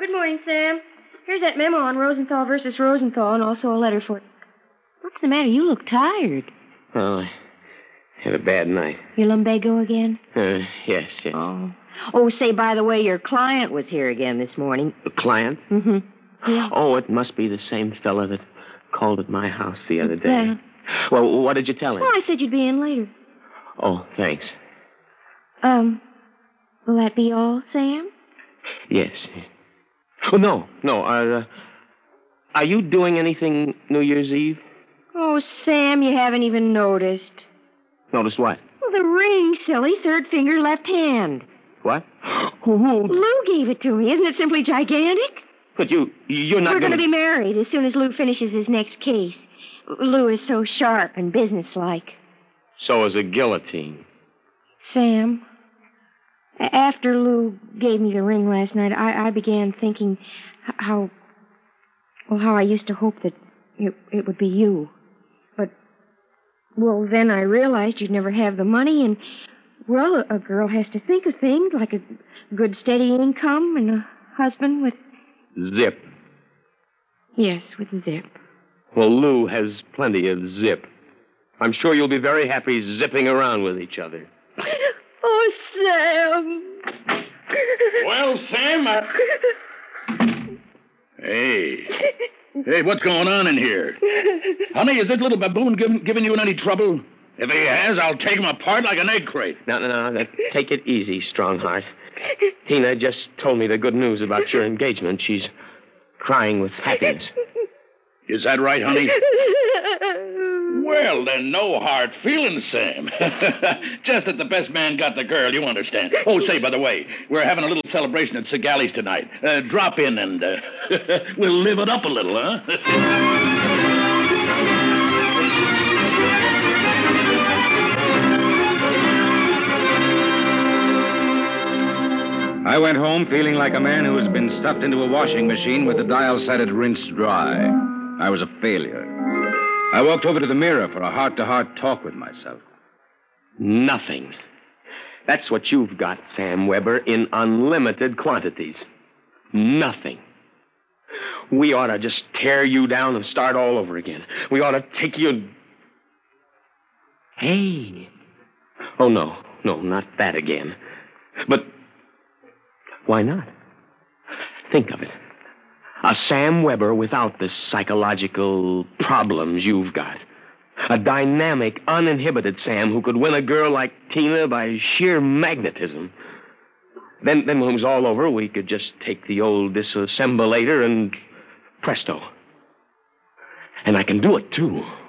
good morning, Sam. Here's that memo on Rosenthal versus Rosenthal and also a letter for... What's the matter? You look tired. Oh, I had a bad night. Your lumbago again? Yes. Oh, say, by the way, your client was here again this morning. The client? Mm-hmm. Yeah. Oh, it must be the same fella that called at my house the other day. Yeah. Well, what did you tell him? Well, I said you'd be in later. Oh, thanks. Will that be all, Sam? Yes. Oh, no. Are you doing anything New Year's Eve? Oh, Sam, you haven't even noticed. Noticed what? Well, the ring, silly. Third finger, left hand. What? Lou gave it to me. Isn't it simply gigantic? But you're not We're going to be married as soon as Lou finishes his next case. Lou is so sharp and businesslike. So is a guillotine. Sam, after Lou gave me the ring last night, I began thinking how I used to hope that it would be you. But, well, then I realized you'd never have the money, and, well, a girl has to think of things like a good steady income and a husband with... Zip. Yes, with Zip. Well, Lou has plenty of zip. I'm sure you'll be very happy zipping around with each other. Oh, Sam. Well, Sam, Hey, what's going on in here? Honey, is this little baboon giving you any trouble? If he has, I'll take him apart like an egg crate. No. Take it easy, Strongheart. Tina just told me the good news about your engagement. She's crying with happiness. Is that right, honey? Well, then, no hard feelings, Sam. Just that the best man got the girl, you understand. Oh, say, by the way, we're having a little celebration at Segali's tonight. Drop in and we'll live it up a little, huh? I went home feeling like a man who has been stuffed into a washing machine with the dial set at rinsed dry. I was a failure. I walked over to the mirror for a heart-to-heart talk with myself. Nothing. That's what you've got, Sam Weber, in unlimited quantities. Nothing. We ought to just tear you down and start all over again. We ought to take you... Hey. Oh, no, not that again. But why not? Think of it. A Sam Weber without the psychological problems you've got. A dynamic, uninhibited Sam who could win a girl like Tina by sheer magnetism. Then when it was all over, we could just take the old disassemblator and presto. And I can do it, too.